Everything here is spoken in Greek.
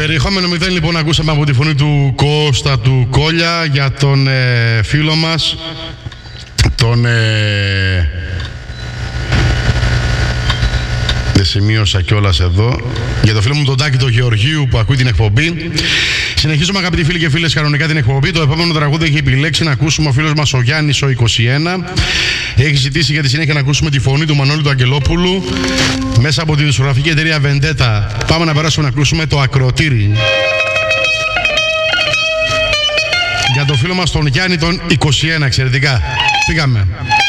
Περιεχόμενο 0 λοιπόν ακούσαμε από τη φωνή του Κώστα του Κόλια για τον φίλο μας, τον... δεν σημείωσα κιόλας εδώ. Για το φίλο μου τον Τάκη τον Γεωργίου που ακούει την εκπομπή. Συνεχίζουμε αγαπητοί φίλοι και φίλες κανονικά την εκπομπή. Το επόμενο τραγούδι έχει επιλέξει να ακούσουμε ο φίλος μας ο Γιάννης ο 21. Έχει ζητήσει για τη συνέχεια να ακούσουμε τη φωνή του Μανώλη του Αγγελόπουλου μέσα από τη δισκογραφική εταιρεία Vendetta. Πάμε να περάσουμε να ακούσουμε το Ακροτήρι. Για το φίλο μας τον Γιάννη τον 21 εξαιρετικά. Πήγαμε.